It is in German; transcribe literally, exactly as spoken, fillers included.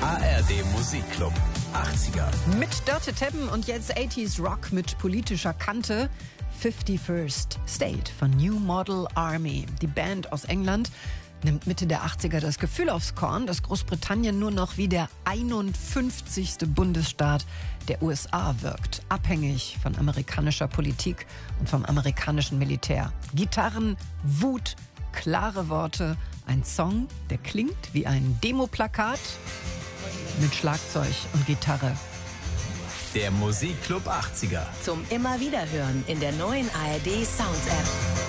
A R D Musikclub achtziger. Mit Dörte Teppen und jetzt achtziger Rock mit politischer Kante. fifty-first State von New Model Army. Die Band aus England nimmt Mitte der achtziger das Gefühl aufs Korn, dass Großbritannien nur noch wie der einundfünfzigste Bundesstaat der U S A wirkt. Abhängig von amerikanischer Politik und vom amerikanischen Militär. Gitarren, Wut, klare Worte. Ein Song, der klingt wie ein Demoplakat mit Schlagzeug und Gitarre. Der Musikclub achtziger. Zum immer wieder hören in der neuen A R D Sounds App.